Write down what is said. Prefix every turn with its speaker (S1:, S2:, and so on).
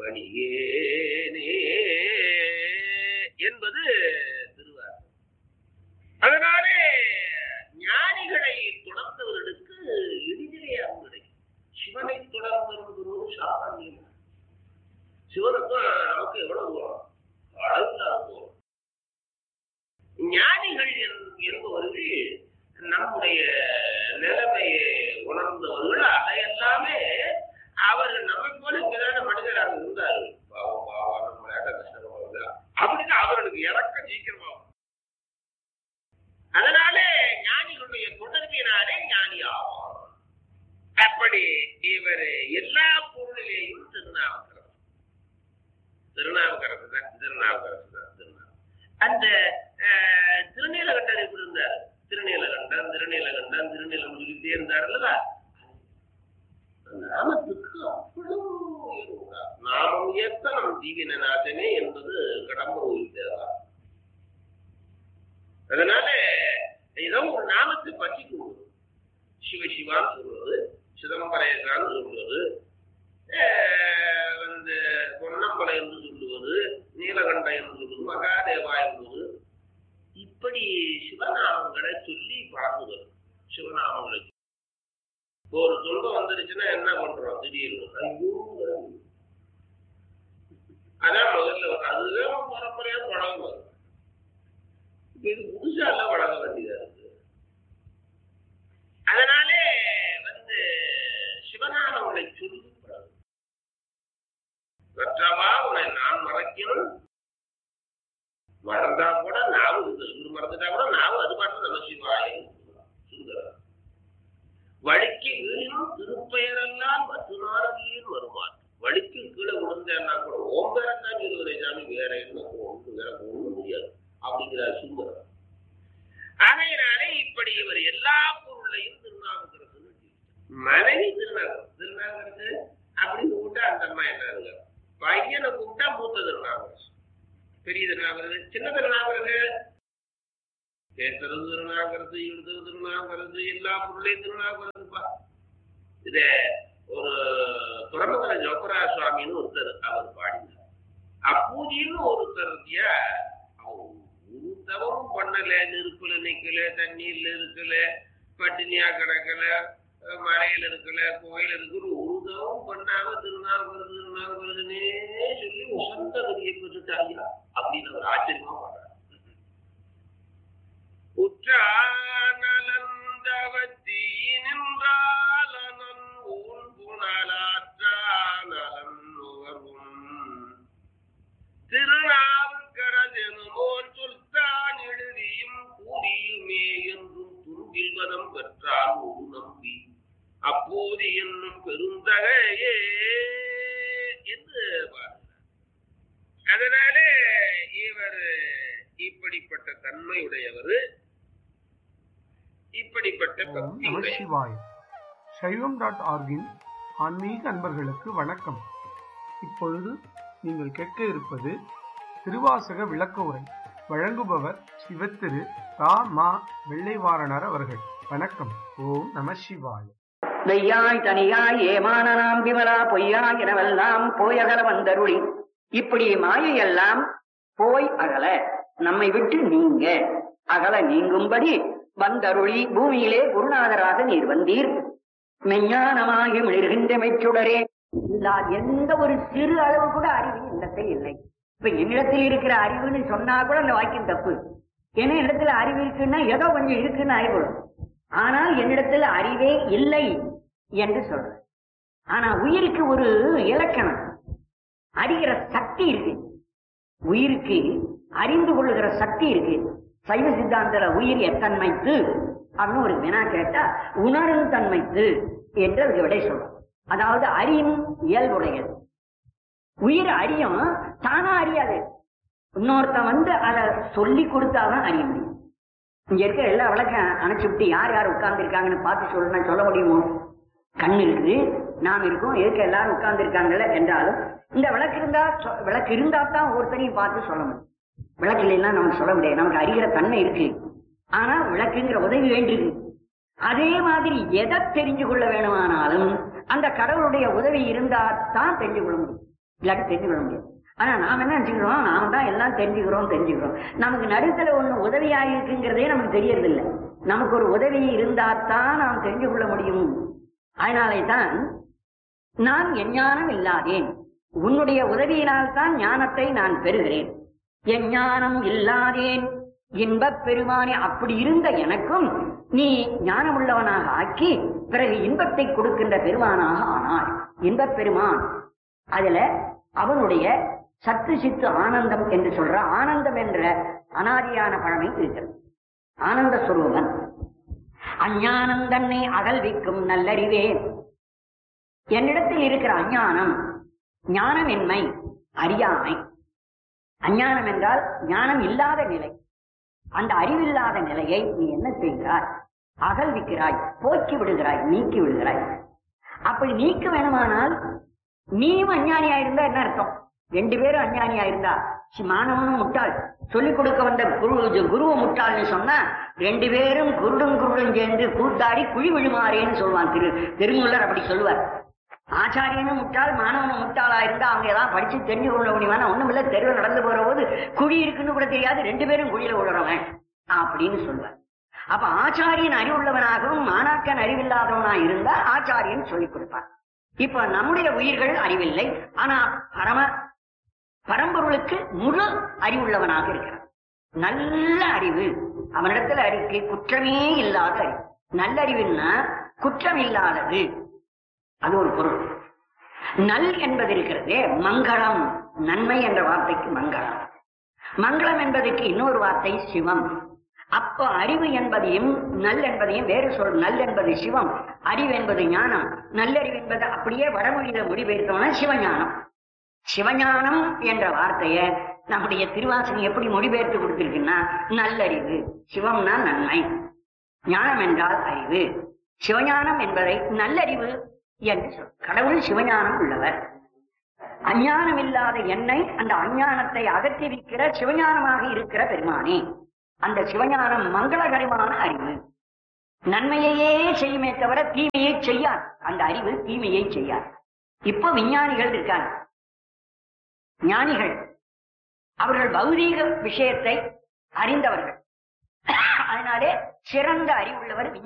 S1: பணியேனே என்பது திருவார். அதனாலே ஞானிகளை தொடர்ந்தவர்களுக்கு எளிதிலே அவர்களை சிவனை தொடர்ந்தவர்களும் சாமானியம். சிவனுக்கும் நமக்கு எவ்வளவு தூரம், அளவில்லாத தூரம். ஞானிகள் என்பவர்கள் நம்முடைய நிலைமையை உணர்ந்தவர்கள். அதையெல்லாமே அவர்கள் நம்மை போல இங்கதான மனிதராக இருந்தார்கள். பாவம் பாவம் நம்மளாட்ட கஷ்டப்படுறாங்க அப்படின்னு அவர்களுக்கு இறக்கம் சீக்கிரமாகும். அதனாலே ஞானிகளுடைய தொடர்பினாலே ஞானி ஆவார். அப்படி இவர் எல்லா பொருளிலேயும் திருநாவுக்கரசு தான். அந்த திருநீலகண்டன் எப்படி இருந்தார்? திருநீலகண்டன் சொல்லிட்டே இருந்தார் அல்லவா? நாமத்துக்கு அவ்வளவு உயர்வுகிறார். நாமம் ஏற்ற நம் தீவினநாதனே என்பது கடம்பூர் உயிர்த்தார். அதனால ஏதோ ஒரு நாமத்தை பற்றி கொள்வது, சிவசிவான்னு சொல்வது, சிதம்பரேசான்னு சொல்வது, பொன்னம்பலை என்று சொல்லுவது, நீலகண்ட என்று சொல்வது, மகாதேவா என்பது, இப்படி சிவநாமங்களை சொல்லி பழகுவது. சிவநாமங்களை ஒரு துன்பம் வந்துருச்சுன்னா என்ன பண்றோம்? திடீர்னு ஐயோ, அதான் முதல்ல அதுதான் பரம்பரையா பழகுவது. இது புதுசா எல்லாம் பழக வேண்டியதா இருக்கு. அதனாலே சிவநாமங்களை சொல்லி பழகு. மற்றவா உன்னை நான் மறக்கணும், மறந்தா கூட நாவும் மறந்துட்டா கூட நாவும் அது பாட்டு நம்ம சிவாய சுந்தரம். வழிக்கு வீழினும் திருப்பெயரெல்லாம் மற்றுநாளில் வருமாறு. வழிக்கு கீழே விழுந்தேன்னா கூட ஓம்பேரத்தான் இருவரை சாமி வேற என்ன வேற ஒண்ணும் முடியாது அப்படிங்கிறார் சுந்தரம். ஆகையினாலே இப்படி இவர் எல்லா பொருளையும் திருநாவுக்கரசு. மனைவி திருநாவுக்கரசு அப்படின்னு கூப்பிட்டா அந்த அம்மா என்ன இருக்க, பையனை கூப்பிட்டா மூத்த திருநாவுக்கரசு, பெரிய திருநாவுக்கரசு, சின்ன திருநாவுக்கரசு, கேட்டது திருநாவுக்கரசு, எழுதுறது திருநாவுக்கரசு, எல்லா பொருளையும் திருநாவுக்கரசுப்பா. இத ஒரு துறமங்கல ஜோபரா சுவாமின்னு ஒருத்தர் அவர் பாடினார். அப்பூஜின்னு ஒருத்தர் ஒரு தவறும் பண்ணல, நெருப்புல நிக்கல, தண்ணீர்ல இருக்கல, பட்டினியா கிடக்கல, மலையில இருக்கல, கோயில இருக்கிற ஒரு தவறும் பண்ணாம திருநாவுக்கரசுன்னே சொல்லி உசந்த கதியை பெற்றுட்டாயா அப்படின்னு அவர் ஆச்சரியமா பண்றார். உற்றானந்தவத்தி நின்றாலனன் ஊன் புனலாற்றானலன் நுகர்வும் திருநாவுக்கரசெனுமோன் சொல்தான் எழுதியும் கூறியுமே என்றும் துன்பில்வதம் பெற்றால் ஒரு நம்பி அப்போது என்னும் பெருந்தகையே என்று பாருங்கள். அதனாலே இவர் இப்படிப்பட்ட தன்மையுடையவர், இப்படிப்பட்ட
S2: நமசிவாய். சைவம்.org-இன் ஆன்மீக அன்பர்களுக்கு வணக்கம். இப்பொழுது நீங்கள் கேட்க இருப்பது திருவாசக விளக்க உரை. வழங்குபவர் சிவத்திரு ரா.மா. வெள்ளைவாரணர் அவர்கள். வணக்கம். ஓம் நமசிவாய்.
S3: மெய்யாய் தனியாய் ஏமான நாம் விமலா பொய்யாய் எனவெல்லாம் போயகல வந்தருளி. இப்படி மாயையெல்லாம் போய் அகல, நம்மை விட்டு நீங்க அகல நீங்கும்படி வந்தருளி பூமியிலே குருநாதராக நீர் வந்தீர். மெஞ்ஞானமாகி மிளிர்கின்ற மெச்சுடரே. எந்த ஒரு சிறு அளவு கூட அறிவு என்னத்தில் இல்லை. இப்ப என்னிடத்தில் இருக்கிற அறிவுன்னு சொன்னா கூட அந்த வாக்கியம் தப்பு. ஏன்னா என்னிடத்துல அறிவு இருக்குன்னா ஏதோ கொஞ்சம் இருக்குன்னு அறிவுறும். ஆனால் என்னிடத்துல அறிவே இல்லை என்று சொல்ற. ஆனா உயிருக்கு ஒரு இலக்கணம், அறிகிற சக்தி இருக்கு. உயிருக்கு அறிந்து கொள்ளுகிற சக்தி இருக்கு. சைவ சித்தாந்தல உயிர் எத்தன்மைத்து அப்படின்னு ஒரு வினா கேட்டா உணரும் தன்மைத்து என்று அதுக்கு விடை சொல்றோம். அதாவது அறியும் இயல்புடையது. உயிர் அறியும், தானா அறியாது. இன்னொருத்த அதை சொல்லி கொடுத்தாதான் அறிய முடியும். இங்க இருக்க எல்லா விளக்கம் அணைச்சுட்டு யார் யார் உட்கார்ந்து இருக்காங்கன்னு பார்த்து சொல்லணும் சொல்ல முடியுமோ? கண் இருக்குது, நாம் இருக்கோம், எதுக்கு எல்லாரும் உட்கார்ந்து இருக்காங்கல்ல என்றாலும் இந்த விளக்கு இருந்தா தான் ஒருத்தரையும் பார்த்து சொல்ல முடியும். விளக்கு இல்லைன்னா நமக்கு சொல்ல முடியாது. நமக்கு அறிகிற தன்மை இருக்கு, ஆனா விளக்குங்கிற உதவி வேண்டியது. அதே மாதிரி எதை தெரிஞ்சு கொள்ள வேணுமானாலும் அந்த கடவுளுடைய உதவி இருந்தா தான் தெரிஞ்சு கொள்ள முடியும். இல்லாட்டி தெரிஞ்சுக்கொள்ள முடியாது. ஆனா நாம் என்ன நினைச்சுக்கிறோம், நாம தான் எல்லாம் தெரிஞ்சுக்கிறோம். நமக்கு நடுத்தல ஒண்ணு உதவியா இருக்குங்கிறதே நமக்கு தெரியறது இல்லை. நமக்கு ஒரு உதவி இருந்தால்தான் நாம் தெரிஞ்சு கொள்ள முடியும். அதனாலே தான் நான் எஞ்ஞானம் இல்லாதேன், உன்னுடைய உதவியினால் தான் ஞானத்தை நான் பெறுகிறேன். எஞ்ஞானம் இல்லாதேன் இன்பப் பெருமானே, அப்படி இருந்த எனக்கும் நீ ஞானம் உள்ளவனாக ஆக்கி பிறகு இன்பத்தை கொடுக்கின்ற பெருமானாக ஆனார். இன்பப் பெருமான் அதுல அவனுடைய சத்து சித்து ஆனந்தம் என்று சொல்ற ஆனந்தம் என்ற அனாதியான பழமை இருக்கிறது. ஆனந்த சுரூபன். அஞ்ஞானம் தன்னை அகல்விக்கும் நல்லறிவே. என்னிடத்தில் இருக்கிற அஞ்ஞானம், ஞானமின்மை, அறியாமை. அஞ்ஞானம் என்றால் ஞானம் இல்லாத நிலை. அந்த அறிவில்லாத நிலையை நீ என்ன செய்கிறாய்? அகல்விக்கிறாய், போக்கி விடுகிறாய், நீக்கி விடுகிறாய். அப்படி நீக்க வேணுமானால் நீயும் அஞ்ஞானியா இருந்தா என்ன அர்த்தம்? ரெண்டு பேரும் அஞ்ஞானியா இருந்தா, மாணவனும் முட்டாள், சொல்லிக் கொடுக்க வந்த குருவ முட்டாள்னு சொன்னா ரெண்டு பேரும் குருடும் சேர்ந்து கூத்தாடி குழி விழுமாறேன்னு சொல்லுவான் திருமூலர். அப்படி சொல்லுவார். ஆச்சாரியனும் முட்டாள், மாணவனும் முட்டாளா இருந்தா அவங்க எல்லாம் படிச்சு தெரிஞ்சு கொள்ள முடியுமா? ஒண்ணும் இல்ல, தெருவில் நடந்து போற போது குழி இருக்குன்னு கூட தெரியாது, ரெண்டு பேரும் குழியில விழுறவன் அப்படின்னு சொல்லுவார். அப்ப ஆச்சாரியன் அறிவுள்ளவனாகவும் மாணாக்கன் அறிவில்லாதவனா இருந்தா ஆச்சாரியன் சொல்லிக் கொடுப்பார். இப்ப நம்முடைய உயிர்கள் அறிவில்லை, ஆனா பரம்பொருளுக்கு முழு அறிவுள்ளவனாக இருக்கிறான். நல்ல அறிவு அவனிடத்துல அறிக்கை, குற்றமே இல்லாத அறிவு. நல்லறிவுன்னா குற்றம் இல்லாதது, அது ஒரு பொருள். நல் என்பது இருக்கிறதே மங்களம், நன்மை என்ற வார்த்தைக்கு மங்களம். மங்களம் என்பதற்கு இன்னொரு வார்த்தை சிவம். அப்ப அறிவு என்பதையும் நல் என்பதையும் வேறு சொல். நல் என்பது சிவம், அறிவு என்பது ஞானம். நல்லறிவு என்பது அப்படியே வடமொழியில மொழிபெயர்த்தோம்னா சிவஞானம். சிவஞானம் என்ற வார்த்தைய நம்முடைய திருவாசனை எப்படி மொழிபெயர்த்து கொடுத்திருக்குன்னா நல்லறிவு. சிவம்னா நன்மை, ஞானம் என்றால் அறிவு. சிவஞானம் என்பதை நல்லறிவு என்று சொல். கடவுள் சிவஞானம் உள்ளவர். அஞ்ஞானம் இல்லாத என்னை அந்த அஞ்ஞானத்தை அகற்றிருக்கிற சிவஞானமாக இருக்கிற பெருமானே. அந்த சிவஞானம் மங்களகரமான அறிவு, நன்மையையே செய்யுமே தவிர தீமையை செய்யாது. அந்த அறிவு தீமையை செய்யாது. இப்போ விஞ்ஞானிகள் இருக்காங்க, ஞானிகள். அவர்கள் பௌதீக விஷயத்தை அறிந்தவர்கள். அதனாலே சிறந்த அறிவுள்ளவர்